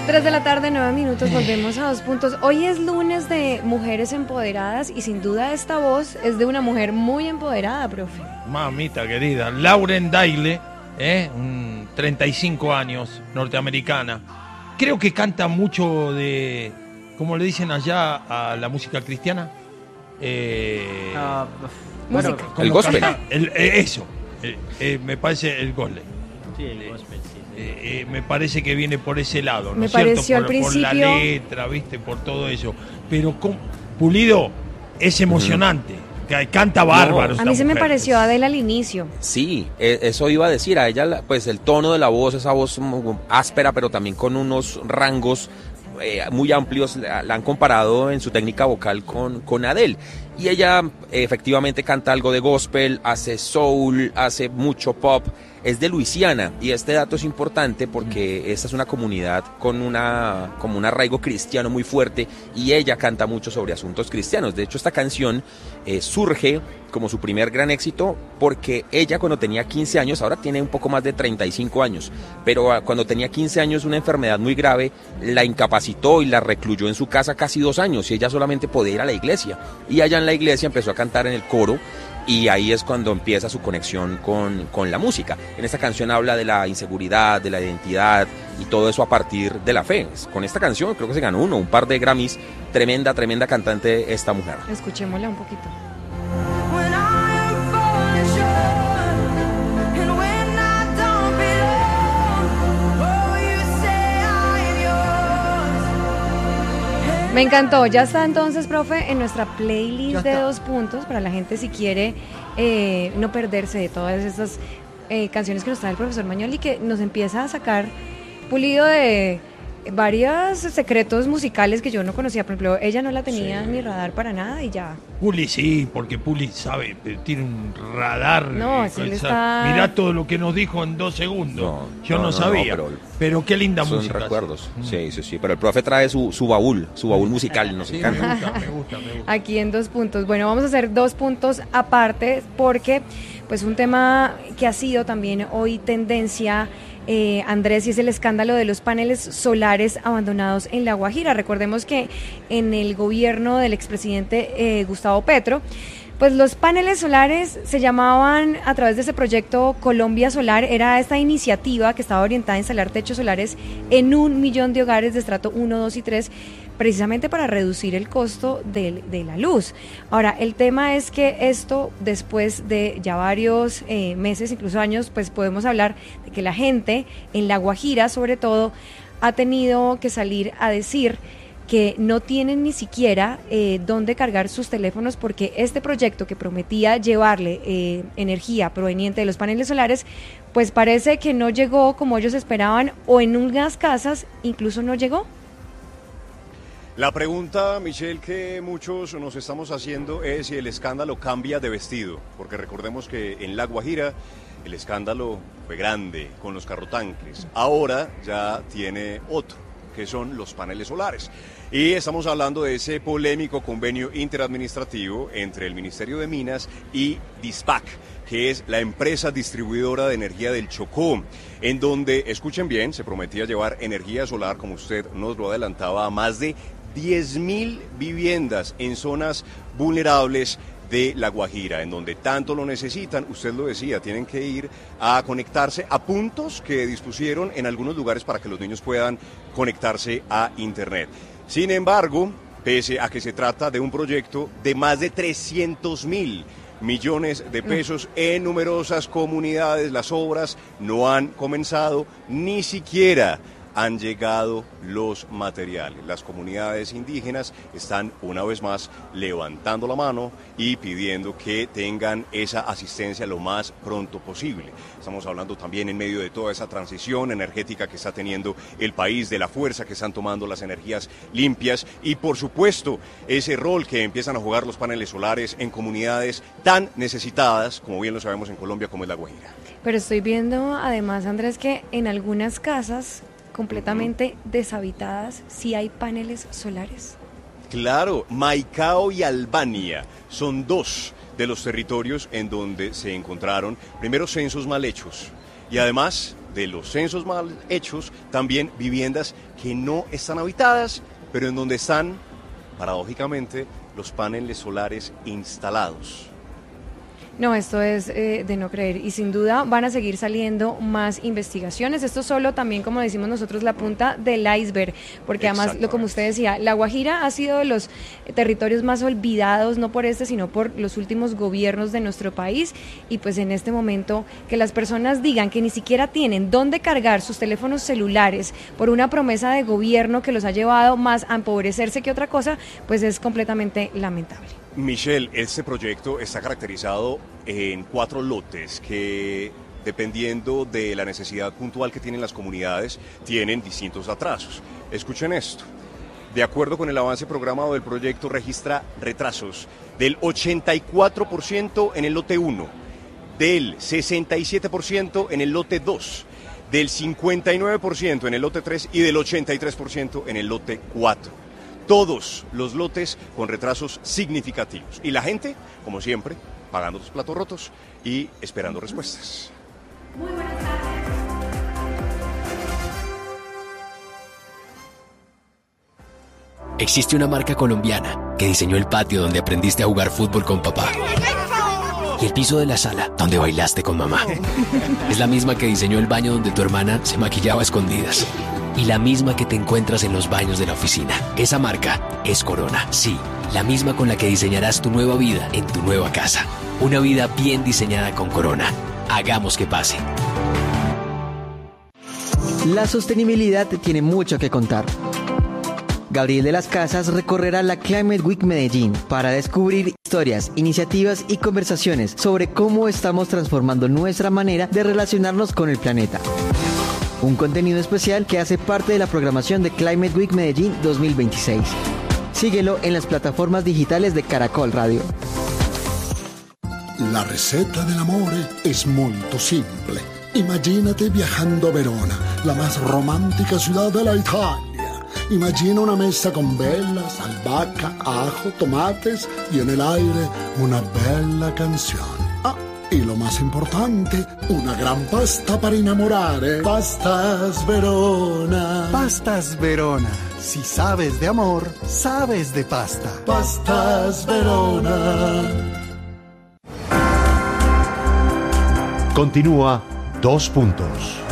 3 de la tarde, 9 minutos, volvemos a 2 puntos. Hoy es lunes de mujeres empoderadas y sin duda esta voz es de una mujer muy empoderada, profe. Mamita querida, Lauren Daigle, 35 años, norteamericana. Creo que canta mucho de, ¿cómo le dicen allá a la música cristiana? Música. El gospel. Eso, me parece el gospel. Sí, el gospel, sí. Me parece que viene por ese lado, ¿no Me es cierto? pareció al Por la principio- letra, ¿viste? Por todo eso. Pero Pulido es emocionante. Canta bárbaro. A mí se me pareció Adele al inicio. Sí, eso iba a decir, a ella pues el tono de la voz, esa voz áspera, pero también con unos rangos muy amplios, la han comparado en su técnica vocal con Adele. Y ella efectivamente canta algo de gospel, hace soul, hace mucho pop. Es de Luisiana y este dato es importante porque esta es una comunidad como un arraigo cristiano muy fuerte y ella canta mucho sobre asuntos cristianos. De hecho, esta canción surge como su primer gran éxito porque ella cuando tenía 15 años, ahora tiene un poco más de 35 años, pero cuando tenía 15 años una enfermedad muy grave la incapacitó y la recluyó en su casa casi 2 años y ella solamente podía ir a la iglesia. Y allá en la iglesia empezó a cantar en el coro. Y ahí es cuando empieza su conexión con la música. En esta canción habla de la inseguridad, de la identidad y todo eso a partir de la fe. Con esta canción creo que se ganó un par de Grammys. Tremenda cantante esta mujer. Escuchémosla un poquito. Me encantó, ya está entonces, profe, en nuestra playlist de 2 puntos para la gente si quiere no perderse de todas estas canciones que nos trae el profesor Magnoli, que nos empieza a sacar Pulido de varios secretos musicales que yo no conocía. Por ejemplo, ella no la tenía ni radar para nada y ya. Puli sí, porque Puli sabe, tiene un radar. No, sí le está... Mirá todo lo que nos dijo en 2 segundos. Yo no sabía. Pero qué linda son música. Recuerdos. Sí. Pero el profe trae su baúl musical, nos encanta. Me gusta. Aquí en 2 puntos. Bueno, vamos a hacer 2 puntos aparte porque pues un tema que ha sido también hoy tendencia, Andrés, y es el escándalo de los paneles solares abandonados en La Guajira. Recordemos que en el gobierno del expresidente Gustavo Petro, pues los paneles solares se llamaban, a través de ese proyecto Colombia Solar, era esta iniciativa que estaba orientada a instalar techos solares en 1 millón de hogares de estrato 1, 2 y 3, precisamente para reducir el costo de la luz. Ahora, el tema es que esto, después de ya varios meses, incluso años, pues podemos hablar de que la gente en La Guajira, sobre todo, ha tenido que salir a decir que no tienen ni siquiera dónde cargar sus teléfonos porque este proyecto que prometía llevarle energía proveniente de los paneles solares, pues parece que no llegó como ellos esperaban, o en unas casas incluso no llegó. La pregunta, Michelle, que muchos nos estamos haciendo es si el escándalo cambia de vestido, porque recordemos que en La Guajira el escándalo fue grande con los carrotanques, ahora ya tiene otro, que son los paneles solares. Y estamos hablando de ese polémico convenio interadministrativo entre el Ministerio de Minas y Dispac, que es la empresa distribuidora de energía del Chocó, en donde, escuchen bien, se prometía llevar energía solar, como usted nos lo adelantaba, a más de 10.000 viviendas en zonas vulnerables de La Guajira, en donde tanto lo necesitan. Usted lo decía, tienen que ir a conectarse a puntos que dispusieron en algunos lugares para que los niños puedan conectarse a Internet. Sin embargo, pese a que se trata de un proyecto de más de 300.000 millones de pesos en numerosas comunidades, las obras no han comenzado, ni siquiera han llegado los materiales. Las comunidades indígenas están una vez más levantando la mano y pidiendo que tengan esa asistencia lo más pronto posible. Estamos hablando también en medio de toda esa transición energética que está teniendo el país, de la fuerza que están tomando las energías limpias y, por supuesto, ese rol que empiezan a jugar los paneles solares en comunidades tan necesitadas, como bien lo sabemos en Colombia, como es La Guajira. Pero estoy viendo, además, Andrés, que en algunas casas completamente deshabitadas sí hay paneles solares. Claro, Maicao y Albania son 2 de los territorios en donde se encontraron primero censos mal hechos y además de los censos mal hechos, también viviendas que no están habitadas, pero en donde están, paradójicamente, los paneles solares instalados. No, esto es de no creer y sin duda van a seguir saliendo más investigaciones. Esto solo también, como decimos nosotros, la punta del iceberg, porque además, como usted decía, La Guajira ha sido de los territorios más olvidados, no por sino por los últimos gobiernos de nuestro país, y pues en este momento que las personas digan que ni siquiera tienen dónde cargar sus teléfonos celulares por una promesa de gobierno que los ha llevado más a empobrecerse que otra cosa, pues es completamente lamentable. Michelle, este proyecto está caracterizado en 4 lotes que, dependiendo de la necesidad puntual que tienen las comunidades, tienen distintos atrasos. Escuchen esto. De acuerdo con el avance programado del proyecto, registra retrasos del 84% en el lote 1, del 67% en el lote 2, del 59% en el lote 3 y del 83% en el lote 4. Todos los lotes con retrasos significativos. Y la gente, como siempre, pagando los platos rotos y esperando respuestas. Muy buenas tardes. Existe una marca colombiana que diseñó el patio donde aprendiste a jugar fútbol con papá. Y el piso de la sala donde bailaste con mamá. Es la misma que diseñó el baño donde tu hermana se maquillaba a escondidas. Y la misma que te encuentras en los baños de la oficina. Esa marca es Corona. Sí, la misma con la que diseñarás tu nueva vida en tu nueva casa. Una vida bien diseñada con Corona. Hagamos que pase. La sostenibilidad tiene mucho que contar. Gabriel de las Casas recorrerá la Climate Week Medellín para descubrir historias, iniciativas y conversaciones sobre cómo estamos transformando nuestra manera de relacionarnos con el planeta. Un contenido especial que hace parte de la programación de Climate Week Medellín 2026. Síguelo en las plataformas digitales de Caracol Radio. La receta del amore es molto simple. Imagínate viajando a Verona, la más romántica ciudad de la Italia. Imagina una mesa con velas, albahaca, ajo, tomates y en el aire una bella canción. Y lo más importante, una gran pasta para enamorare. Pastas Verona. Pastas Verona. Si sabes de amor, sabes de pasta. Pastas Verona. Continúa 2 puntos.